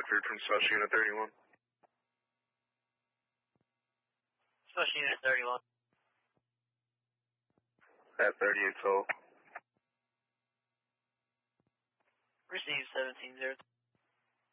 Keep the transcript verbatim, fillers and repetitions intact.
Rockford from Special Unit thirty-one. Special Unit thirty-one. At thirty-eight Soul. Receive seventeen zero.